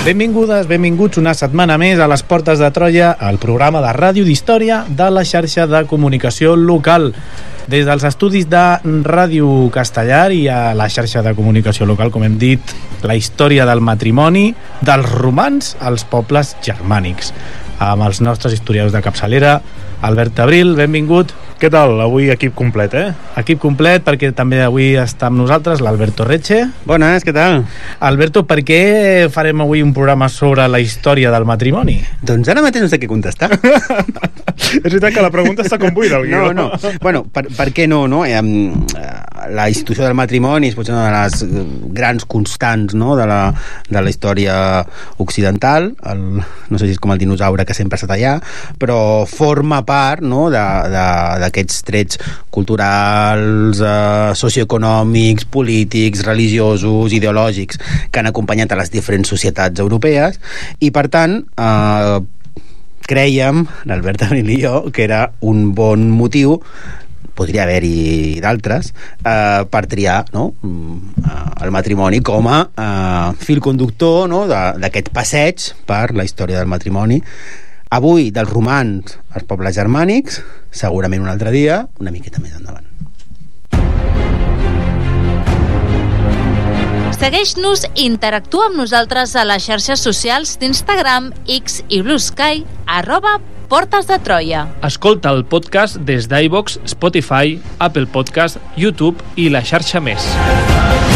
Benvingudes, benvinguts una setmana més a les Portes de Troia, el programa de ràdio d'història de la xarxa de comunicació local. Des dels estudis de Ràdio Castellar i a la xarxa de comunicació local, com hem dit, la història del matrimoni dels romans als pobles germànics. Amb els nostres historiadors de capçalera, Albert Abril, benvingut. Què tal? Avui equip complet, Equip complet, perquè també avui està amb nosaltres l'Alberto Reche. Bones, què tal? Alberto, per què farem avui un programa sobre la història del matrimoni? Doncs ara mateix no sé què contestar. És veritat que la pregunta està com buida, el guió. No. Bueno, per què no? La institució del matrimoni és potser una de les grans constants, no? de la història occidental. No sé si és com el dinosaure que sempre ha estat allà, però forma part, no? d'aquests trets culturals, socioeconòmics, polítics, religiosos, ideològics que han acompanyat a les diferents societats europees, i per tant crèiem, l'Albert Abril i jo, que era un bon motiu, podria haver-hi d'altres, per triar, no? El matrimoni com a fil conductor, no? d'aquest passeig per la història del matrimoni. Avui dels romans als pobles germànics, segurament un altre dia, una miqueta més endavant. Segueix-nos i interactua amb nosaltres a les xarxes socials d'Instagram, X i Blue Sky, @Portes de Troia. Escolta el podcast des d'iVoox, Spotify, Apple Podcast, YouTube i la xarxa més.